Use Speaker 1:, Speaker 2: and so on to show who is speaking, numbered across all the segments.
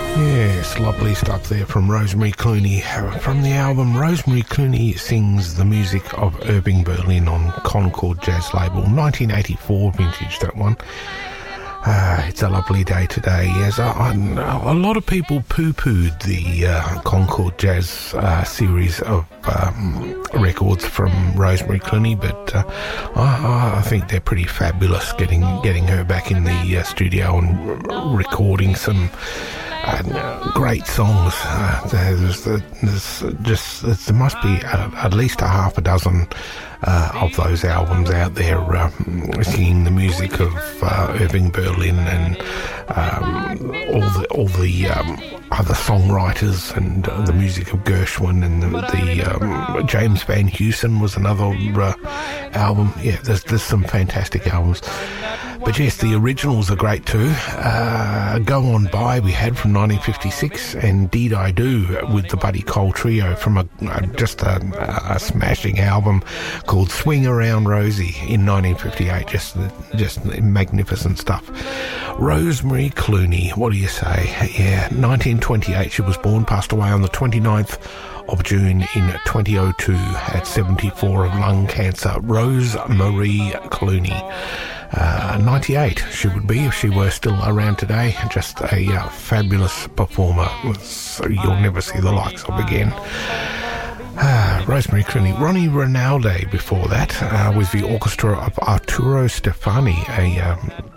Speaker 1: Yes, lovely stuff there from Rosemary Clooney. From the album, Rosemary Clooney Sings the Music of Irving Berlin on Concord Jazz label. 1984 vintage, that one. It's a lovely day today. Yes, a lot of people poo-pooed the Concord Jazz series of records from Rosemary Clooney, but I think they're pretty fabulous. Getting her back in the studio and recording some great songs. There must be at least a half a dozen of those albums out there singing the music of Irving Berlin and all the other songwriters, and the music of Gershwin, and the James Van Heusen was another album. Yeah, there's some fantastic albums. But yes, the originals are great too. Go On By we had from 1956, and Deed I Do with the Buddy Cole Trio from just a smashing album called Swing Around Rosie in 1958. Just magnificent stuff. Rosemary Clooney, what do you say? Yeah, 1928 she was born, passed away on the 29th of June in 2002 at 74 of lung cancer. Rose Marie Clooney. 98 she would be if she were still around today. Just a fabulous performer, so you'll never see the likes of again. Rosemary Clooney. Ronnie Rinaldi before that with the orchestra of Arturo Stefani, a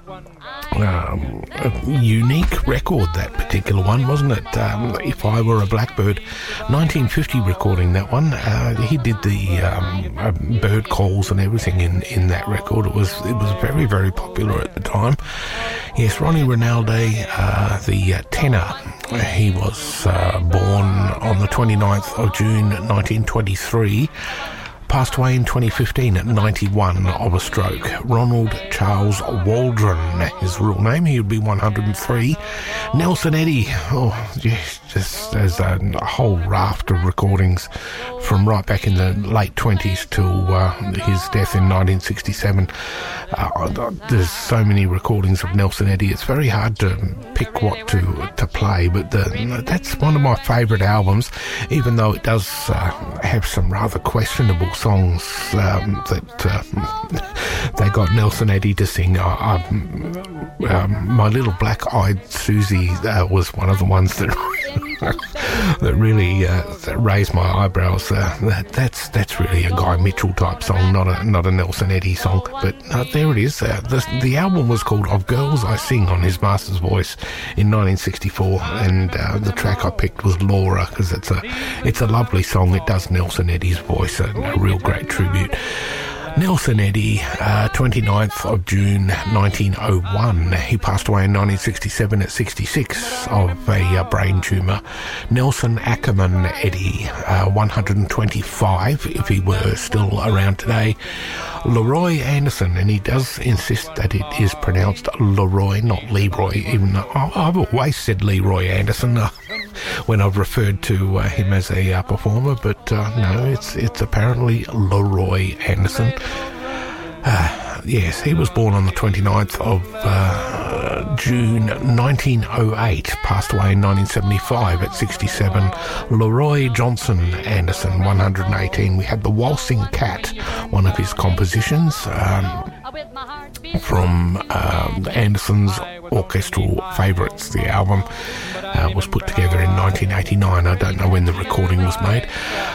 Speaker 1: unique record, that particular one, wasn't it? If I Were a Blackbird, 1950 recording, that one. He did the bird calls and everything in that record. It was very, very popular at the time. Yes, Ronnie Rinaldi, the tenor. He was born on the 29th of June 1923. Passed away in 2015 at 91 of a stroke. Ronald Charles Waldron, his real name. He would be 103. Nelson Eddy, just as a whole raft of recordings from right back in the late 20s till his death in 1967. There's so many recordings of Nelson Eddy. It's very hard to pick what to play, but that's one of my favourite albums, even though it does have some rather questionable songs that they got Nelson Eddy to sing. My Little Black-Eyed Susie was one of the ones that that really that raised my eyebrows. That's really a Guy Mitchell type song, not a Nelson Eddy song. But there it is. The album was called Of Girls I Sing on his master's voice in 1964, and the track I picked was Laura, because it's a lovely song. It does Nelson Eddy's voice, a real great tribute. Nelson Eddy, 29th of June 1901. He passed away in 1967 at 66 of a brain tumour. Nelson Ackerman Eddy, 125 if he were still around today. Leroy Anderson, and he does insist that it is pronounced Leroy, not Leroy, even though I've always said Leroy Anderson when I've referred to him as a performer, but no, it's apparently Leroy Anderson. Yes, he was born on the 29th of June 1908, passed away in 1975 at 67. Leroy Johnson Anderson, 118. We had The Waltzing Cat, one of his compositions from Anderson's Orchestral Favourites. The album was put together in 1989. I don't know when the recording was made.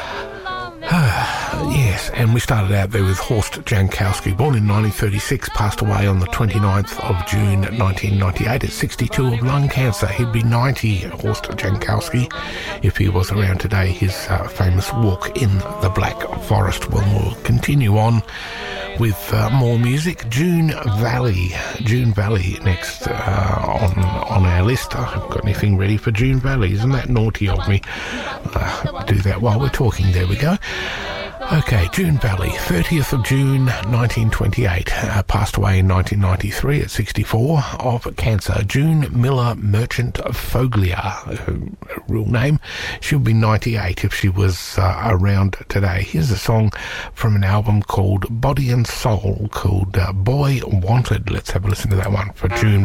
Speaker 1: Yes, and we started out there with Horst Jankowski, born in 1936, passed away on the 29th of June 1998 at 62 of lung cancer. He'd be 90, Horst Jankowski, if he was around today. His famous Walk in the Black Forest. We'll continue on with more music. June Valley next on our list. I haven't got anything ready for June Valley. Isn't that naughty of me? Do that while we're talking. There we go. Okay, June Valley, 30th of June 1928, passed away in 1993 at 64 of cancer. June Miller Merchant Foglia, her real name. She'll be 98 if she was around today. Here's a song from an album called Body and Soul called Boy Wanted. Let's have a listen to that one for June